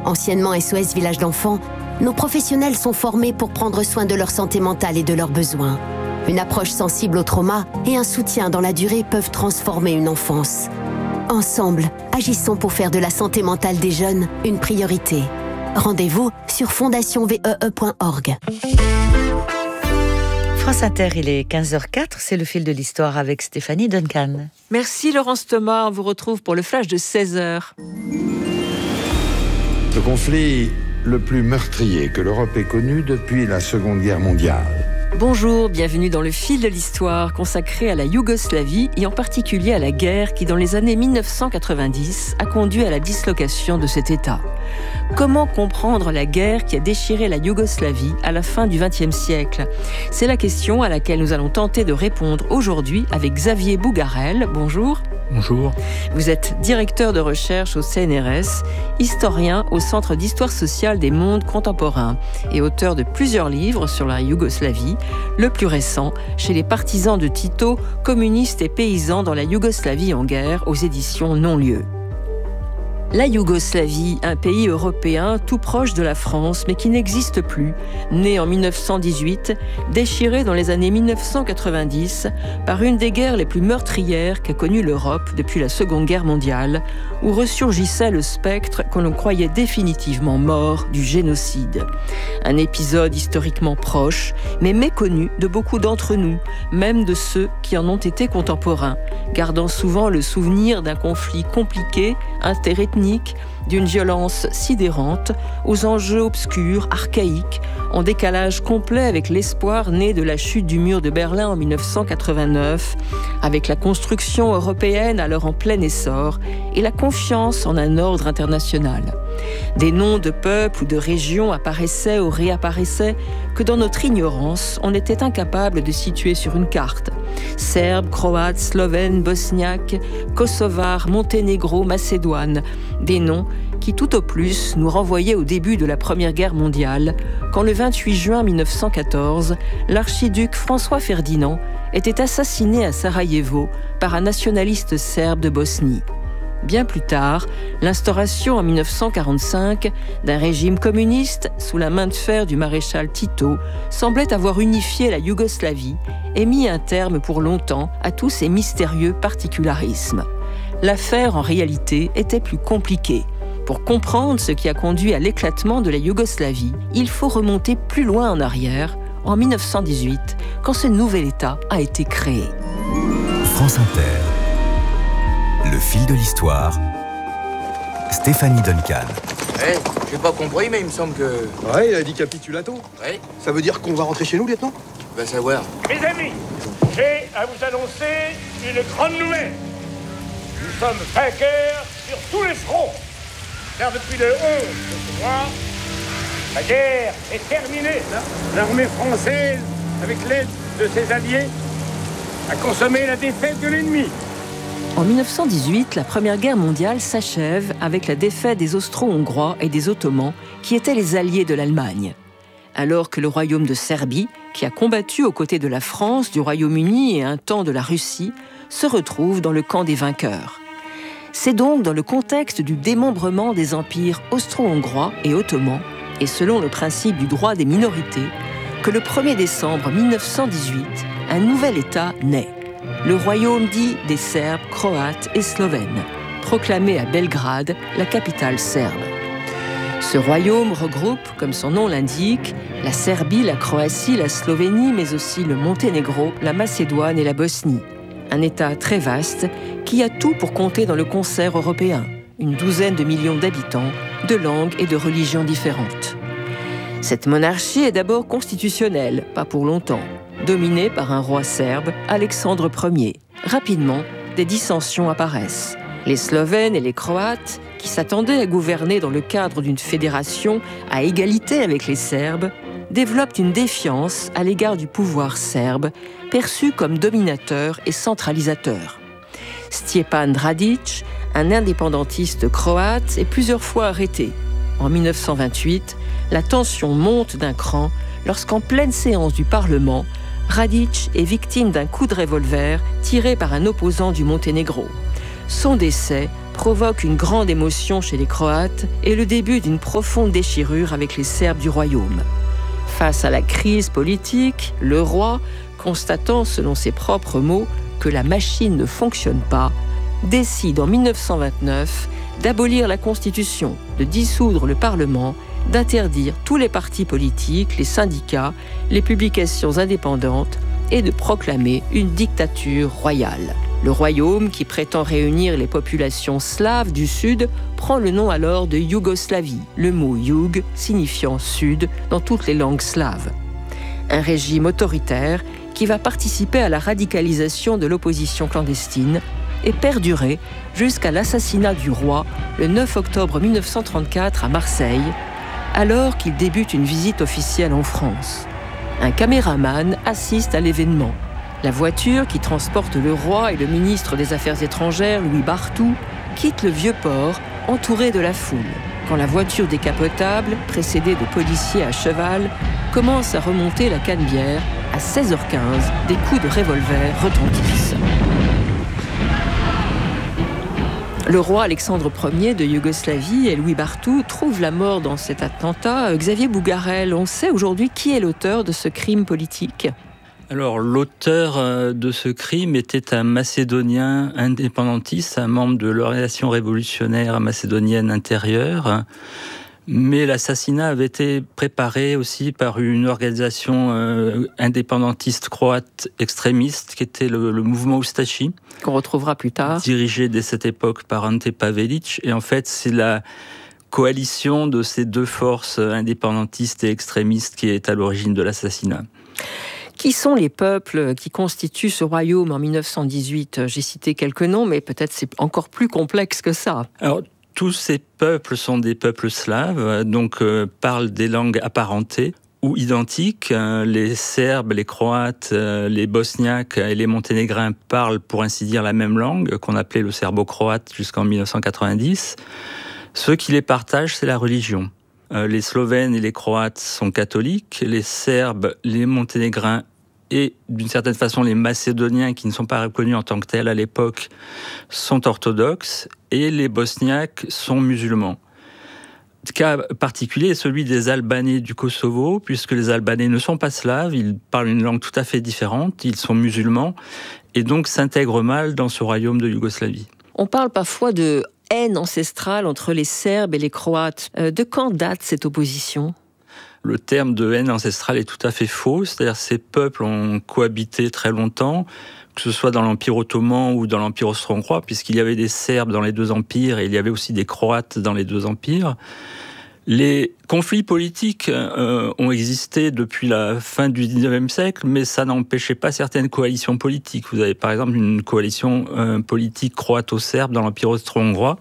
Anciennement SOS Village d'enfants, nos professionnels sont formés pour prendre soin de leur santé mentale et de leurs besoins. Une approche sensible au trauma et un soutien dans la durée peuvent transformer une enfance. Ensemble, agissons pour faire de la santé mentale des jeunes une priorité. Rendez-vous sur fondationvee.org. France Inter, il est 15h04, c'est le fil de l'histoire avec Stéphanie Duncan. Merci Laurence Thomas, on vous retrouve pour le flash de 16h. Le conflit le plus meurtrier que l'Europe ait connu depuis la Seconde Guerre mondiale. Bonjour, bienvenue dans le fil de l'histoire consacré à la Yougoslavie et en particulier à la guerre qui, dans les années 1990, a conduit à la dislocation de cet État. Comment comprendre la guerre qui a déchiré la Yougoslavie à la fin du XXe siècle ? C'est la question à laquelle nous allons tenter de répondre aujourd'hui avec Xavier Bougarel. Bonjour. Bonjour. Vous êtes directeur de recherche au CNRS, historien au Centre d'histoire sociale des mondes contemporains et auteur de plusieurs livres sur la Yougoslavie, le plus récent chez les partisans de Tito, communistes et paysans dans la Yougoslavie en guerre aux éditions Non-Lieu. La Yougoslavie, un pays européen tout proche de la France, mais qui n'existe plus, né en 1918, déchiré dans les années 1990 par une des guerres les plus meurtrières qu'a connue l'Europe depuis la Seconde Guerre mondiale, où ressurgissait le spectre que l'on croyait définitivement mort du génocide. Un épisode historiquement proche, mais méconnu de beaucoup d'entre nous, même de ceux qui en ont été contemporains, gardant souvent le souvenir d'un conflit compliqué, interethnique, d'une violence sidérante, aux enjeux obscurs, archaïques, en décalage complet avec l'espoir né de la chute du mur de Berlin en 1989, avec la construction européenne alors en plein essor et la confiance en un ordre international. Des noms de peuples ou de régions apparaissaient ou réapparaissaient que dans notre ignorance, on était incapable de situer sur une carte. Serbes, Croates, Slovènes, Bosniaques, Kosovars, Monténégro, Macédoine, des noms qui tout au plus nous renvoyaient au début de la Première Guerre mondiale, quand le 28 juin 1914, l'archiduc François Ferdinand était assassiné à Sarajevo par un nationaliste serbe de Bosnie. Bien plus tard, l'instauration en 1945 d'un régime communiste sous la main de fer du maréchal Tito semblait avoir unifié la Yougoslavie et mis un terme pour longtemps à tous ces mystérieux particularismes. L'affaire, en réalité, était plus compliquée. Pour comprendre ce qui a conduit à l'éclatement de la Yougoslavie, il faut remonter plus loin en arrière, en 1918, quand ce nouvel État a été créé. France Inter. Le fil de l'histoire, Stéphanie Duncan. J'ai pas compris, mais il me semble que... Ouais, il a dit capitulato. Oui. Ça veut dire qu'on va rentrer chez nous, lieutenant ? Va savoir. Mes amis, j'ai à vous annoncer une grande nouvelle. Nous sommes vainqueurs sur tous les fronts. Car depuis le 11 de ce mois, la guerre est terminée. L'armée française, avec l'aide de ses alliés, a consommé la défaite de l'ennemi. En 1918, la Première Guerre mondiale s'achève avec la défaite des Austro-Hongrois et des Ottomans, qui étaient les alliés de l'Allemagne. Alors que le royaume de Serbie, qui a combattu aux côtés de la France, du Royaume-Uni et un temps de la Russie, se retrouve dans le camp des vainqueurs. C'est donc dans le contexte du démembrement des empires austro-hongrois et ottomans, et selon le principe du droit des minorités, que le 1er décembre 1918, un nouvel État naît. Le royaume dit des Serbes, Croates et Slovènes, proclamé à Belgrade, la capitale serbe. Ce royaume regroupe, comme son nom l'indique, la Serbie, la Croatie, la Slovénie, mais aussi le Monténégro, la Macédoine et la Bosnie. Un État très vaste qui a tout pour compter dans le concert européen. Une douzaine de millions d'habitants, de langues et de religions différentes. Cette monarchie est d'abord constitutionnelle, pas pour longtemps. Dominé par un roi serbe, Alexandre Ier. Rapidement, des dissensions apparaissent. Les Slovènes et les Croates, qui s'attendaient à gouverner dans le cadre d'une fédération à égalité avec les Serbes, développent une défiance à l'égard du pouvoir serbe, perçu comme dominateur et centralisateur. Stjepan Radić, un indépendantiste croate, est plusieurs fois arrêté. En 1928, la tension monte d'un cran lorsqu'en pleine séance du Parlement, Radić est victime d'un coup de revolver tiré par un opposant du Monténégro. Son décès provoque une grande émotion chez les Croates et le début d'une profonde déchirure avec les Serbes du royaume. Face à la crise politique, le roi, constatant selon ses propres mots que la machine ne fonctionne pas, décide en 1929 d'abolir la Constitution, de dissoudre le Parlement, d'interdire tous les partis politiques, les syndicats, les publications indépendantes et de proclamer une dictature royale. Le royaume, qui prétend réunir les populations slaves du Sud, prend le nom alors de Yougoslavie, le mot « Yug » signifiant « sud » dans toutes les langues slaves. Un régime autoritaire qui va participer à la radicalisation de l'opposition clandestine et perdurer jusqu'à l'assassinat du roi le 9 octobre 1934 à Marseille, alors qu'il débute une visite officielle en France. Un caméraman assiste à l'événement. La voiture qui transporte le roi et le ministre des Affaires étrangères, Louis Barthou, quitte le Vieux-Port, entouré de la foule. Quand la voiture décapotable, précédée de policiers à cheval, commence à remonter la Canebière, à 16h15, des coups de revolver retentissent. Le roi Alexandre Ier de Yougoslavie et Louis Barthou trouvent la mort dans cet attentat. Xavier Bougarel, on sait aujourd'hui qui est l'auteur de ce crime politique ? Alors, l'auteur de ce crime était un Macédonien indépendantiste, un membre de l'organisation révolutionnaire macédonienne intérieure. Mais l'assassinat avait été préparé aussi par une organisation indépendantiste croate extrémiste qui était le mouvement Ustashi. Qu'on retrouvera plus tard. Dirigé dès cette époque par Ante Pavelić. Et en fait, c'est la coalition de ces deux forces indépendantistes et extrémistes qui est à l'origine de l'assassinat. Qui sont les peuples qui constituent ce royaume en 1918 ? J'ai cité quelques noms, mais peut-être c'est encore plus complexe que ça. Alors, tous ces peuples sont des peuples slaves, donc parlent des langues apparentées ou identiques. Les Serbes, les Croates, les Bosniaques et les Monténégrins parlent pour ainsi dire la même langue, qu'on appelait le serbo-croate jusqu'en 1990. Ce qui les partage, c'est la religion. Les Slovènes et les Croates sont catholiques, les Serbes, les Monténégrins et d'une certaine façon les Macédoniens, qui ne sont pas reconnus en tant que tels à l'époque, sont orthodoxes, et les Bosniaques sont musulmans. Le cas particulier est celui des Albanais du Kosovo, puisque les Albanais ne sont pas slaves, ils parlent une langue tout à fait différente, ils sont musulmans, et donc s'intègrent mal dans ce royaume de Yougoslavie. On parle parfois de haine ancestrale entre les Serbes et les Croates. De quand date cette opposition ? Le terme de haine ancestrale est tout à fait faux, c'est-à-dire ces peuples ont cohabité très longtemps, que ce soit dans l'Empire ottoman ou dans l'Empire austro-hongrois, puisqu'il y avait des Serbes dans les deux empires et il y avait aussi des Croates dans les deux empires. Les conflits politiques ont existé depuis la fin du XIXe siècle, mais ça n'empêchait pas certaines coalitions politiques. Vous avez par exemple une coalition politique croato-serbe dans l'Empire austro-hongrois.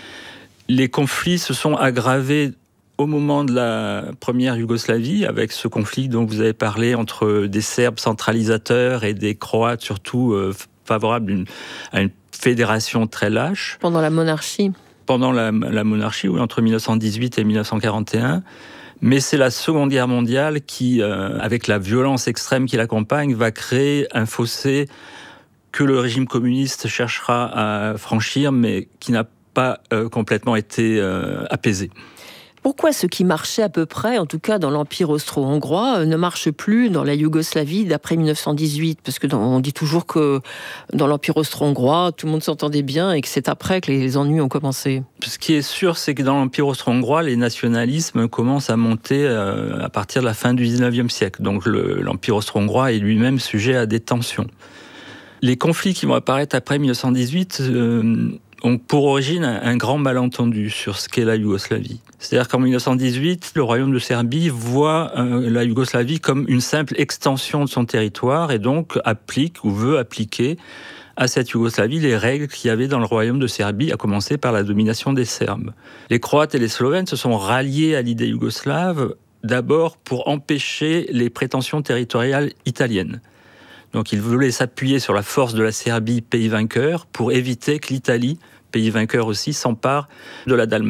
Les conflits se sont aggravés au moment de la première Yougoslavie, avec ce conflit dont vous avez parlé entre des Serbes centralisateurs et des Croates surtout favorables à une fédération très lâche. Pendant la monarchie ? Pendant la monarchie, oui, entre 1918 et 1941. Mais c'est la Seconde Guerre mondiale qui, avec la violence extrême qui l'accompagne, va créer un fossé que le régime communiste cherchera à franchir, mais qui n'a pas complètement été apaisé. Pourquoi ce qui marchait à peu près, en tout cas dans l'Empire austro-hongrois, ne marche plus dans la Yougoslavie d'après 1918 ? Parce qu'on dit toujours que dans l'Empire austro-hongrois, tout le monde s'entendait bien et que c'est après que les ennuis ont commencé. Ce qui est sûr, c'est que dans l'Empire austro-hongrois, les nationalismes commencent à monter à partir de la fin du XIXe siècle. Donc l'Empire austro-hongrois est lui-même sujet à des tensions. Les conflits qui vont apparaître après 1918 ont pour origine un grand malentendu sur ce qu'est la Yougoslavie. C'est-à-dire qu'en 1918, le royaume de Serbie voit la Yougoslavie comme une simple extension de son territoire et donc applique ou veut appliquer à cette Yougoslavie les règles qu'il y avait dans le royaume de Serbie, à commencer par la domination des Serbes. Les Croates et les Slovènes se sont ralliés à l'idée yougoslave, d'abord pour empêcher les prétentions territoriales italiennes. Donc ils voulaient s'appuyer sur la force de la Serbie, pays vainqueur, pour éviter que l'Italie, pays vainqueur aussi, s'empare de la Dalmatie.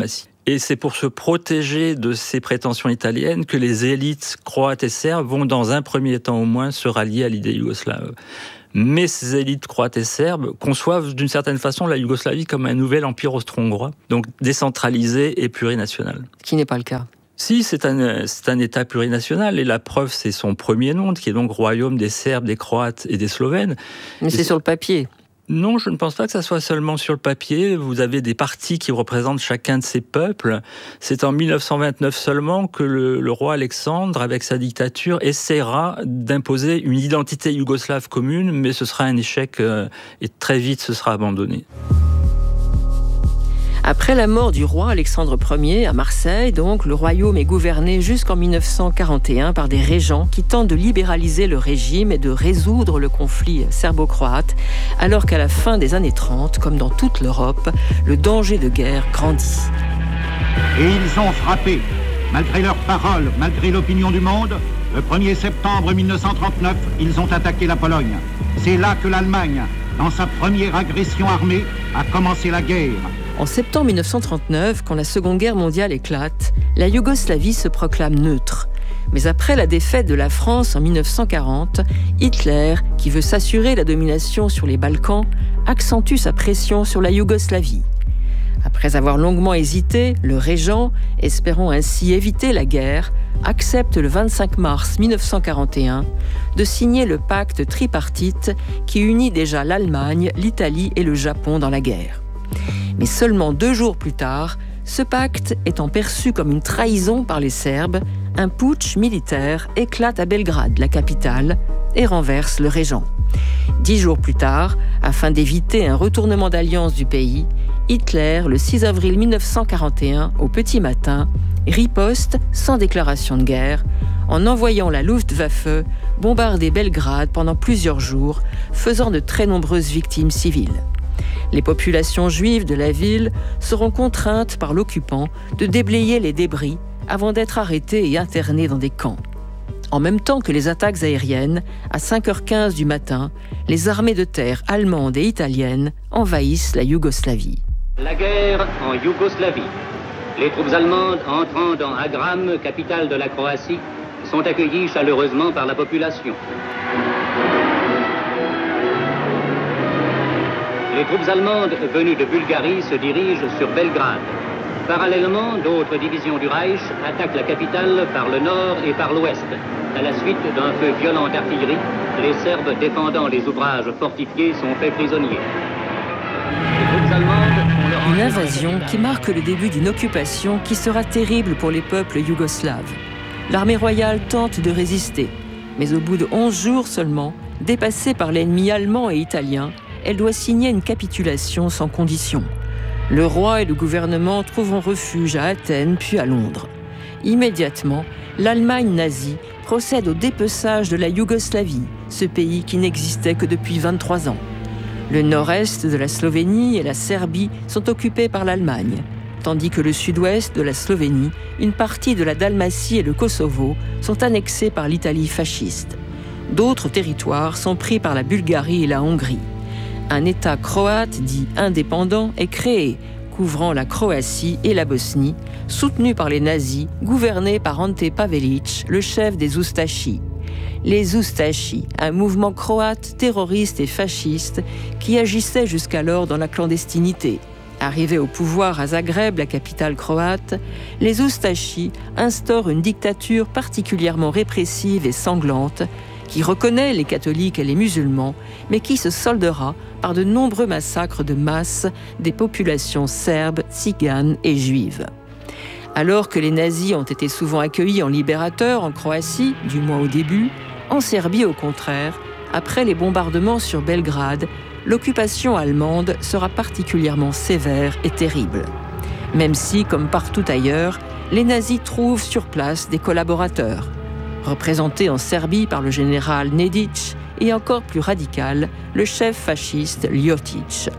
Et c'est pour se protéger de ces prétentions italiennes que les élites croates et serbes vont, dans un premier temps au moins, se rallier à l'idée yougoslave. Mais ces élites croates et serbes conçoivent d'une certaine façon la Yougoslavie comme un nouvel empire austro-hongrois, donc décentralisé et plurinational. Ce qui n'est pas le cas. Si, c'est un État plurinational, et la preuve, c'est son premier nom, qui est donc Royaume des Serbes, des Croates et des Slovènes. Mais c'est sur le papier. Non, je ne pense pas que ça soit seulement sur le papier. Vous avez des partis qui représentent chacun de ces peuples. C'est en 1929 seulement que le roi Alexandre, avec sa dictature, essaiera d'imposer une identité yougoslave commune, mais ce sera un échec et très vite ce sera abandonné. Après la mort du roi Alexandre Ier à Marseille, donc, le royaume est gouverné jusqu'en 1941 par des régents qui tentent de libéraliser le régime et de résoudre le conflit serbo-croate, alors qu'à la fin des années 30, comme dans toute l'Europe, le danger de guerre grandit. Et ils ont frappé, malgré leurs paroles, malgré l'opinion du monde. Le 1er septembre 1939, ils ont attaqué la Pologne. C'est là que l'Allemagne, dans sa première agression armée, a commencé la guerre. En septembre 1939, quand la Seconde Guerre mondiale éclate, la Yougoslavie se proclame neutre. Mais après la défaite de la France en 1940, Hitler, qui veut s'assurer la domination sur les Balkans, accentue sa pression sur la Yougoslavie. Après avoir longuement hésité, le régent, espérant ainsi éviter la guerre, accepte le 25 mars 1941 de signer le pacte tripartite qui unit déjà l'Allemagne, l'Italie et le Japon dans la guerre. Mais seulement 2 jours plus tard, ce pacte étant perçu comme une trahison par les Serbes, un putsch militaire éclate à Belgrade, la capitale, et renverse le régent. 10 jours plus tard, afin d'éviter un retournement d'alliance du pays, Hitler, le 6 avril 1941, au petit matin, riposte sans déclaration de guerre, en envoyant la Luftwaffe bombarder Belgrade pendant plusieurs jours, faisant de très nombreuses victimes civiles. Les populations juives de la ville seront contraintes par l'occupant de déblayer les débris avant d'être arrêtées et internées dans des camps. En même temps que les attaques aériennes, à 5h15 du matin, les armées de terre allemandes et italiennes envahissent la Yougoslavie. La guerre en Yougoslavie. Les troupes allemandes entrant dans Agram, capitale de la Croatie, sont accueillies chaleureusement par la population. Les troupes allemandes venues de Bulgarie se dirigent sur Belgrade. Parallèlement, d'autres divisions du Reich attaquent la capitale par le nord et par l'ouest. À la suite d'un feu violent d'artillerie, les Serbes défendant les ouvrages fortifiés sont faits prisonniers. Une invasion qui marque le début d'une occupation qui sera terrible pour les peuples yougoslaves. L'armée royale tente de résister, mais au bout de 11 jours seulement, dépassée par l'ennemi allemand et italien, elle doit signer une capitulation sans condition. Le roi et le gouvernement trouveront refuge à Athènes puis à Londres. Immédiatement, l'Allemagne nazie procède au dépeçage de la Yougoslavie, ce pays qui n'existait que depuis 23 ans. Le nord-est de la Slovénie et la Serbie sont occupés par l'Allemagne, tandis que le sud-ouest de la Slovénie, une partie de la Dalmatie et le Kosovo sont annexés par l'Italie fasciste. D'autres territoires sont pris par la Bulgarie et la Hongrie. Un État croate dit indépendant est créé, couvrant la Croatie et la Bosnie, soutenu par les nazis, gouverné par Ante Pavelić, le chef des Ustashi. Les Ustashi, un mouvement croate terroriste et fasciste qui agissait jusqu'alors dans la clandestinité. Arrivés au pouvoir à Zagreb, la capitale croate, les Ustashi instaurent une dictature particulièrement répressive et sanglante qui reconnaît les catholiques et les musulmans, mais qui se soldera par de nombreux massacres de masse des populations serbes, tziganes et juives. Alors que les nazis ont été souvent accueillis en libérateurs en Croatie, du moins au début, en Serbie au contraire, après les bombardements sur Belgrade, l'occupation allemande sera particulièrement sévère et terrible. Même si, comme partout ailleurs, les nazis trouvent sur place des collaborateurs. Représenté en Serbie par le général Nedić et encore plus radical, le chef fasciste Ljotić.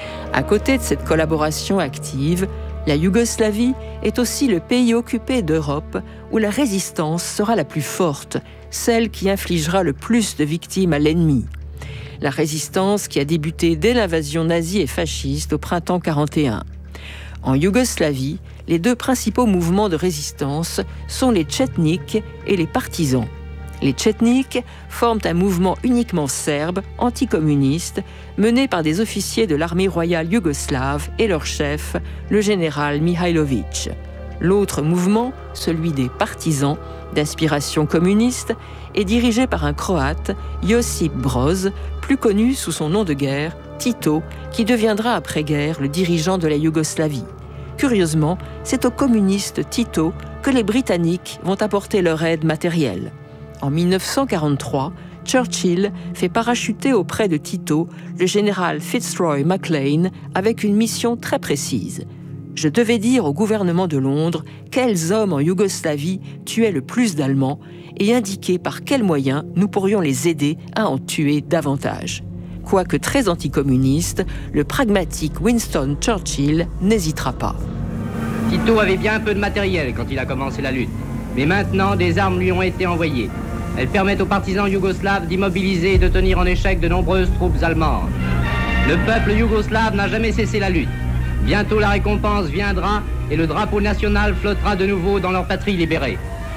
À côté de cette collaboration active, la Yougoslavie est aussi le pays occupé d'Europe où la résistance sera la plus forte, celle qui infligera le plus de victimes à l'ennemi. La résistance qui a débuté dès l'invasion nazie et fasciste au printemps 1941. En Yougoslavie, Les deux principaux mouvements de résistance sont les tchetniks et les partisans. Les tchetniks forment un mouvement uniquement serbe, anticommuniste, mené par des officiers de l'armée royale yougoslave et leur chef, le général Mihailović. L'autre mouvement, celui des partisans, d'inspiration communiste, est dirigé par un Croate, Josip Broz, plus connu sous son nom de guerre, Tito, qui deviendra après-guerre le dirigeant de la Yougoslavie. Curieusement, c'est au communiste Tito que les Britanniques vont apporter leur aide matérielle. En 1943, Churchill fait parachuter auprès de Tito le général Fitzroy Maclean avec une mission très précise. Je devais dire au gouvernement de Londres quels hommes en Yougoslavie tuaient le plus d'Allemands et indiquer par quels moyens nous pourrions les aider à en tuer davantage. Quoique très anticommuniste, le pragmatique Winston Churchill n'hésitera pas. Tito avait bien un peu de matériel quand il a commencé la lutte. Mais maintenant, des armes lui ont été envoyées. Elles permettent aux partisans yougoslaves d'immobiliser et de tenir en échec de nombreuses troupes allemandes. Le peuple yougoslave n'a jamais cessé la lutte. Bientôt la récompense viendra et le drapeau national flottera de nouveau dans leur patrie libérée.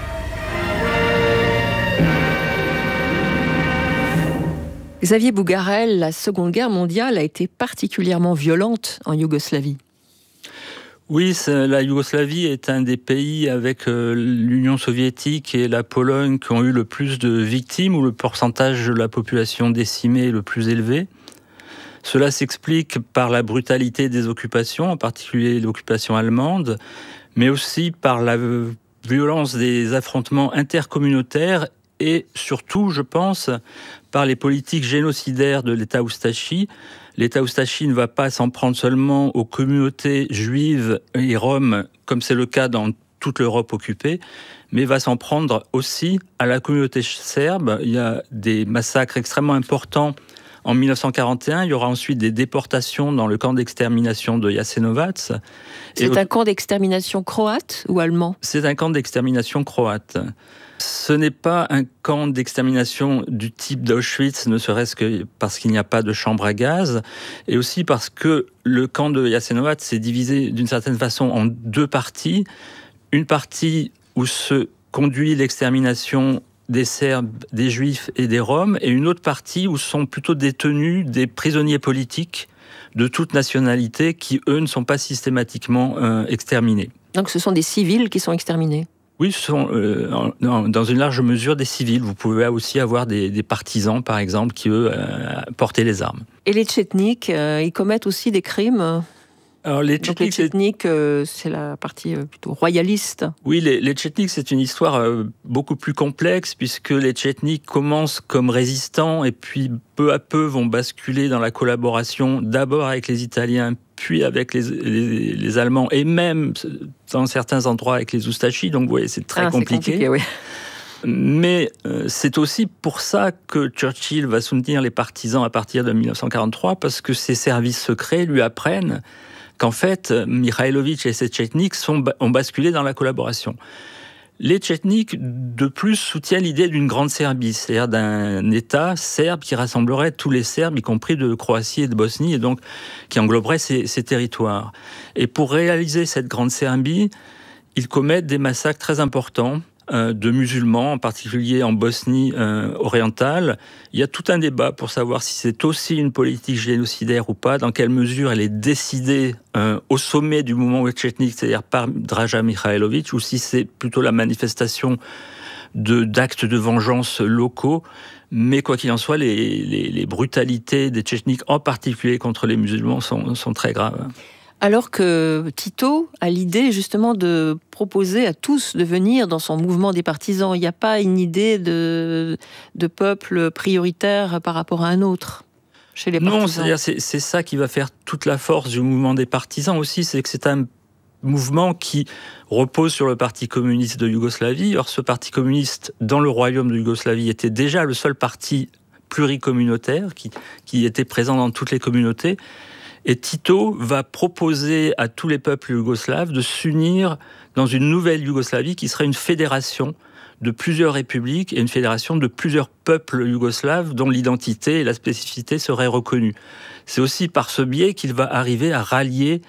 Xavier Bougarel, la Seconde Guerre mondiale a été particulièrement violente en Yougoslavie. Oui, la Yougoslavie est un des pays avec l'Union soviétique et la Pologne qui ont eu le plus de victimes, où le pourcentage de la population décimée est le plus élevé. Cela s'explique par la brutalité des occupations, en particulier l'occupation allemande, mais aussi par la violence des affrontements intercommunautaires et surtout, je pense, par les politiques génocidaires de l'État Oustachie. L'État Oustachie ne va pas s'en prendre seulement aux communautés juives et roms, comme c'est le cas dans toute l'Europe occupée, mais va s'en prendre aussi à la communauté serbe. Il y a des massacres extrêmement importants en 1941. Il y aura ensuite des déportations dans le camp d'extermination de Jasenovac. C'est un camp d'extermination croate ou allemand ? C'est un camp d'extermination croate. Ce n'est pas un camp d'extermination du type d'Auschwitz, ne serait-ce que parce qu'il n'y a pas de chambre à gaz, et aussi parce que le camp de Jasenovac s'est divisé d'une certaine façon en deux parties. Une partie où se conduit l'extermination des Serbes, des Juifs et des Roms, et une autre partie où sont plutôt détenus des prisonniers politiques de toute nationalité qui, eux, ne sont pas systématiquement exterminés. Donc ce sont des civils qui sont exterminés ? Oui, ce sont dans une large mesure des civils. Vous pouvez aussi avoir des partisans, par exemple, qui, eux, portaient les armes. Et les tchetniks, ils commettent aussi des crimes ? Alors, les tchetniks, c'est la partie plutôt royaliste. Oui, les tchetniks, c'est une histoire beaucoup plus complexe, puisque les tchetniks commencent comme résistants et puis peu à peu vont basculer dans la collaboration, d'abord avec les Italiens, puis avec les Allemands, et même dans certains endroits avec les Oustachis. Donc, vous voyez, c'est très compliqué. C'est compliqué, oui. Mais c'est aussi pour ça que Churchill va soutenir les partisans à partir de 1943, parce que ses services secrets lui apprennent qu'en fait, Mihailović et ses tchetniks ont basculé dans la collaboration. Les tchetniks, de plus, soutiennent l'idée d'une grande Serbie, c'est-à-dire d'un État serbe qui rassemblerait tous les Serbes, y compris de Croatie et de Bosnie, et donc qui engloberait ces territoires. Et pour réaliser cette grande Serbie, ils commettent des massacres très importants de musulmans, en particulier en Bosnie orientale. Il y a tout un débat pour savoir si c'est aussi une politique génocidaire ou pas, dans quelle mesure elle est décidée au sommet du mouvement tchétnik, c'est-à-dire par Draža Mihailović, ou si c'est plutôt la manifestation d'actes de vengeance locaux. Mais quoi qu'il en soit, les brutalités des tchétniks, en particulier contre les musulmans, sont très graves. Alors que Tito a l'idée justement de proposer à tous de venir dans son mouvement des partisans. Il n'y a pas une idée de peuple prioritaire par rapport à un autre chez les partisans. Non, c'est-à-dire c'est ça qui va faire toute la force du mouvement des partisans aussi, c'est que c'est un mouvement qui repose sur le Parti communiste de Yougoslavie. Or, ce Parti communiste, dans le royaume de Yougoslavie, était déjà le seul parti pluricommunautaire qui était présent dans toutes les communautés. Et Tito va proposer à tous les peuples yougoslaves de s'unir dans une nouvelle Yougoslavie qui serait une fédération de plusieurs républiques et une fédération de plusieurs peuples yougoslaves dont l'identité et la spécificité seraient reconnues. C'est aussi par ce biais qu'il va arriver à rallier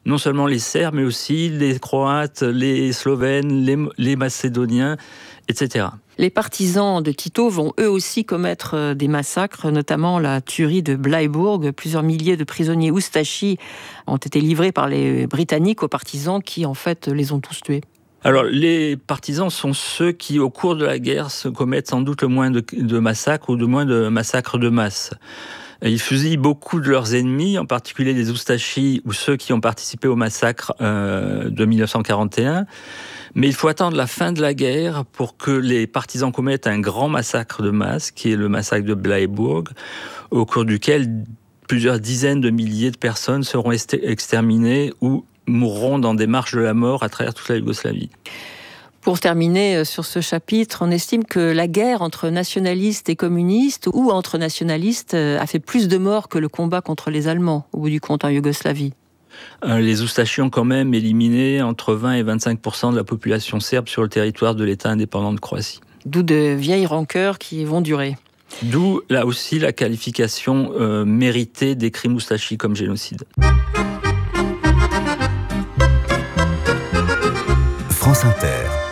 non seulement les Serbes, mais aussi les Croates, les Slovènes, les Macédoniens, etc. Les partisans de Tito vont eux aussi commettre des massacres, notamment la tuerie de Bleiburg. Plusieurs milliers de prisonniers oustachis ont été livrés par les Britanniques aux partisans qui, en fait, les ont tous tués. Alors, les partisans sont ceux qui, au cours de la guerre, se commettent sans doute le moins de massacres ou de moins de massacres de masse. Ils fusillent beaucoup de leurs ennemis, en particulier les Oustachis ou ceux qui ont participé au massacre de 1941. Mais il faut attendre la fin de la guerre pour que les partisans commettent un grand massacre de masse, qui est le massacre de Bleiburg, au cours duquel plusieurs dizaines de milliers de personnes seront exterminées ou mourront dans des marches de la mort à travers toute la Yougoslavie. Pour terminer sur ce chapitre, on estime que la guerre entre nationalistes et communistes ou entre nationalistes a fait plus de morts que le combat contre les Allemands, au bout du compte, en Yougoslavie. Les Oustachis ont quand même éliminé entre 20 et 25% de la population serbe sur le territoire de l'État indépendant de Croatie. D'où de vieilles rancœurs qui vont durer. D'où, là aussi, la qualification méritée des crimes oustachis comme génocide. France Inter.